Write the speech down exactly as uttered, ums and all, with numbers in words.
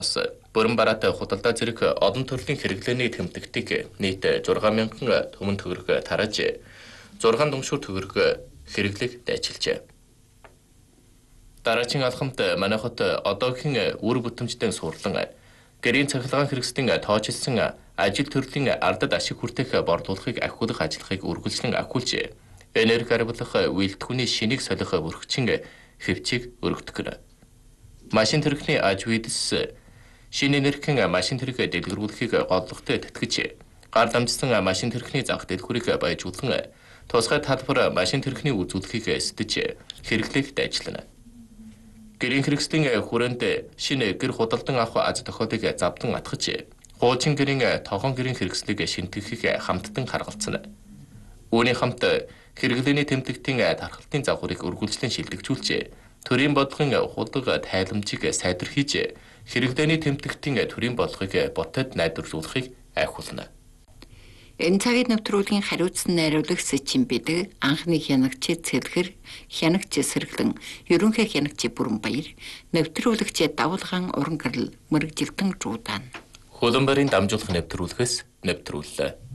Бүрэн бараатай худалдаа зэрэг олон төрлийн хэрэглээний тэмдэгтийг нийт зургаан мянган төмөн төгрөг тарааж зургаан думшуур төгрөг хэрэглэх дайчилжээ. Дараагийн алхамд манайхад одоогийн үр бүтэмжтэй сурлан гэрийн цахилгаан хэрэгслийн тоочилсан ажил төрлийн ардад ашиг хүртэх борлуулахыг ахиулах ажиллахыг үргэлжлэн ахиулж энерги арвлах үйлдвэрийн шинийг солих бүрхчин хэвчийг өргөдгөнө. Машин төрхний аж үйдэс шинэ энергийн машин төрх дэлгэрүүлэхийг голлогтой тэтгэж гар дамжсан машин төрхний зах дэлгүүрийг баяжуулан тусгай талбар машин төрхний үзүүлэхийг эсдэж хэрэглэх дайчлана. Гэрийн хэрэгслийн хүрээнд шинэ гэр худалдан авах аз тохиолыг завдан атгаж хуучин гэрийн тохон гэрийн хэрэгслийг шинтгэхийг хамттан харгалцсан. Үүний хамт хэрэглээний тэмдэгтийн тархалтын загварыг үргэлжлэн шилжүүлж төрийн бодлогын хулга тайламжийг сайдэрхийж хэрэглээний тэмдэгтийн төрийн бодлогыг ботод найдварлуулахыг айхуулна. Энэ цагийн нэвтрүүлгийн хариуцсан найруулагч Чин Бидэг, анхны хянагч Цэлгэр, хянагч Сэргэлэн, ерөнхий хянагч Бүрэнбаяр, нэвтрүүлэгч Давалгаан Уран гэрэл, мэрэгжилтэн Жуудаан. Хөлбөмбөрийн дамжуулах нэвтрүүлгээс нэвтрүүллээ.